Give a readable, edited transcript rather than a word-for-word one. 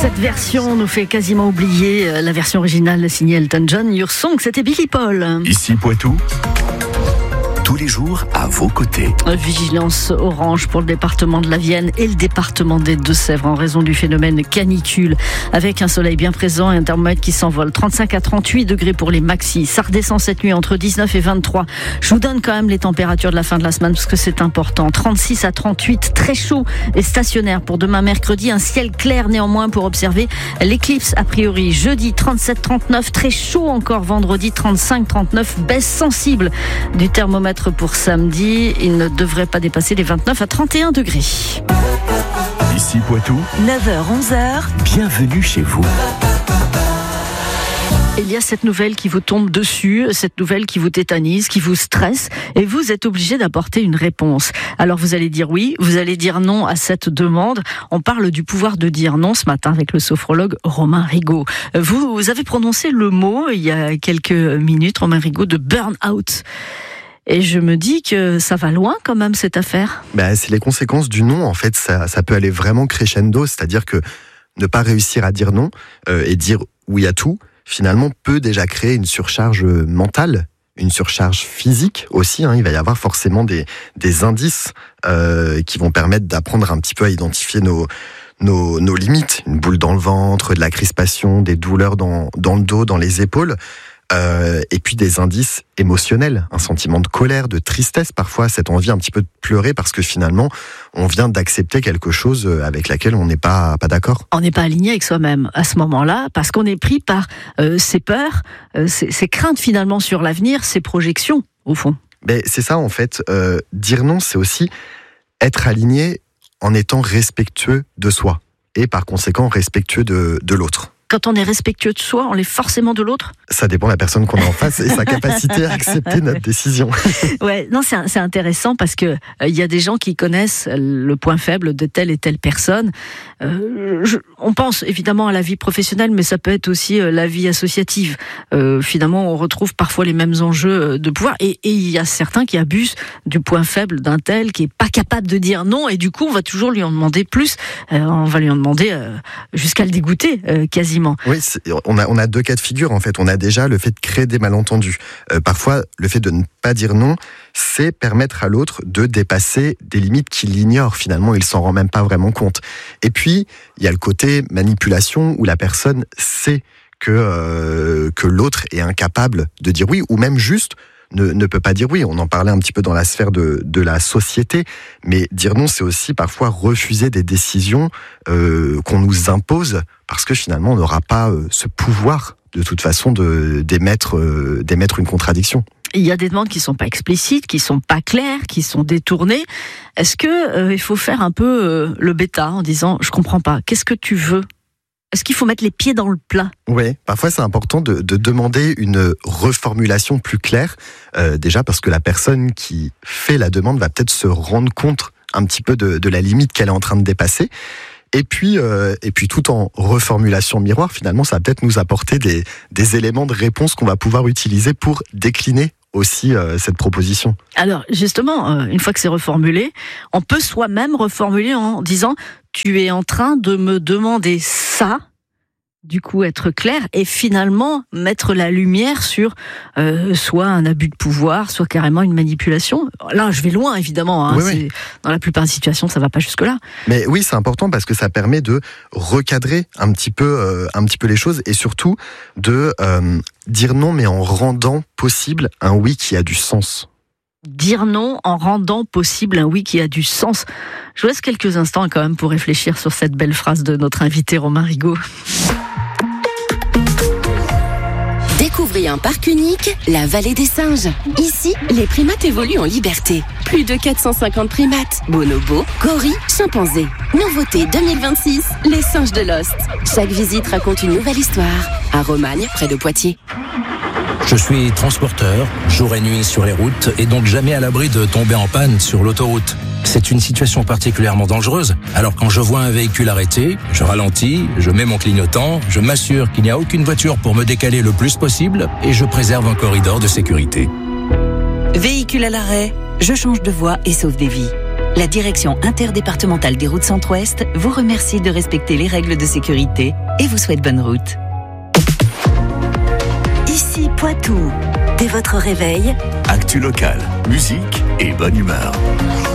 Cette version nous fait quasiment oublier la version originale signée Elton John. Your Song, c'était Billy Paul. Ici Poitou, tous les jours à vos côtés. Vigilance orange pour le département de la Vienne et le département des Deux-Sèvres en raison du phénomène canicule. Avec un soleil bien présent et un thermomètre qui s'envole. 35 à 38 degrés pour les maxis. Ça redescend cette nuit entre 19 et 23. Je vous donne quand même les températures de la fin de la semaine parce que c'est important. 36 à 38, très chaud et stationnaire pour demain mercredi. Un ciel clair néanmoins pour observer l'éclipse a priori. Jeudi 37-39, très chaud encore vendredi 35-39. Baisse sensible du thermomètre pour samedi, il ne devrait pas dépasser les 29 à 31 degrés. Ici Poitou, 9h-11h, bienvenue chez vous. Il y a cette nouvelle qui vous tombe dessus, cette nouvelle qui vous tétanise, qui vous stresse, et vous êtes obligé d'apporter une réponse. Alors vous allez dire oui, vous allez dire non à cette demande. On parle du pouvoir de dire non ce matin avec le sophrologue Romain Rigaud. Vous avez prononcé le mot il y a quelques minutes, Romain Rigaud, de burn-out. Et je me dis que ça va loin quand même cette affaire. C'est les conséquences du non, en fait, ça peut aller vraiment crescendo, c'est-à-dire que ne pas réussir à dire non et dire oui à tout, finalement peut déjà créer une surcharge mentale, une surcharge physique aussi, il va y avoir forcément des indices qui vont permettre d'apprendre un petit peu à identifier nos limites, une boule dans le ventre, de la crispation, des douleurs dans le dos, dans les épaules. Et puis des indices émotionnels, un sentiment de colère, de tristesse parfois, cette envie un petit peu de pleurer parce que finalement on vient d'accepter quelque chose avec laquelle on n'est pas d'accord. On n'est pas aligné avec soi-même à ce moment-là parce qu'on est pris par ses peurs, ses craintes finalement sur l'avenir, ses projections au fond. C'est ça en fait, dire non c'est aussi être aligné en étant respectueux de soi et par conséquent respectueux de l'autre. Quand on est respectueux de soi, on l'est forcément de l'autre ? Ça dépend de la personne qu'on a en face et sa capacité à accepter notre décision. Ouais, non, c'est intéressant parce que y a des gens qui connaissent le point faible de telle et telle personne. On pense évidemment à la vie professionnelle, mais ça peut être aussi la vie associative. Finalement, on retrouve parfois les mêmes enjeux de pouvoir. Et il y a certains qui abusent du point faible d'un tel qui est pas capable de dire non. Et du coup, on va toujours lui en demander plus. On va lui en demander jusqu'à le dégoûter quasiment. Oui, on a deux cas de figure en fait. On a déjà le fait de créer des malentendus. Parfois, le fait de ne pas dire non, c'est permettre à l'autre de dépasser des limites qu'il ignore. Finalement, il s'en rend même pas vraiment compte. Et puis, il y a le côté manipulation où la personne sait que l'autre est incapable de dire oui, ou même juste ne peut pas dire oui. On en parlait un petit peu dans la sphère de la société, mais dire non, c'est aussi parfois refuser des décisions qu'on nous impose, parce que finalement, on n'aura pas ce pouvoir, de toute façon, d'émettre une contradiction. Il y a des demandes qui sont pas explicites, qui sont pas claires, qui sont détournées. Est-ce que il faut faire un peu le bêta en disant « je comprends pas, qu'est-ce que tu veux ?» Est-ce qu'il faut mettre les pieds dans le plat ? Oui, parfois c'est important de demander une reformulation plus claire, déjà parce que la personne qui fait la demande va peut-être se rendre compte un petit peu de la limite qu'elle est en train de dépasser. Et puis tout en reformulation miroir, finalement, ça va peut-être nous apporter des éléments de réponse qu'on va pouvoir utiliser pour décliner aussi cette proposition. Alors justement, une fois que c'est reformulé, on peut soi-même reformuler en disant « tu es en train de me demander ça », du coup être clair et finalement mettre la lumière sur soit un abus de pouvoir, soit carrément une manipulation. Là, je vais loin évidemment. Oui. Dans la plupart des situations, ça va pas jusque-là. Mais oui, c'est important parce que ça permet de recadrer un petit peu les choses et surtout de dire non, mais en rendant possible un oui qui a du sens. Dire non en rendant possible un oui qui a du sens. Je vous laisse quelques instants quand même pour réfléchir sur cette belle phrase de notre invité Romain Rigaud. Découvrez un parc unique, la Vallée des Singes. Ici, les primates évoluent en liberté. Plus de 450 primates, bonobos, gorilles, chimpanzés. Nouveauté 2026, les singes de Lost. Chaque visite raconte une nouvelle histoire. À Romagne, près de Poitiers. Je suis transporteur, jour et nuit sur les routes, et donc jamais à l'abri de tomber en panne sur l'autoroute. C'est une situation particulièrement dangereuse. Alors quand je vois un véhicule arrêté, je ralentis, je mets mon clignotant, je m'assure qu'il n'y a aucune voiture pour me décaler le plus possible, et je préserve un corridor de sécurité. Véhicule à l'arrêt, je change de voie et sauve des vies. La direction interdépartementale des routes Centre-Ouest vous remercie de respecter les règles de sécurité et vous souhaite bonne route. Ici Poitou. Dès votre réveil, Actu locale, musique et bonne humeur.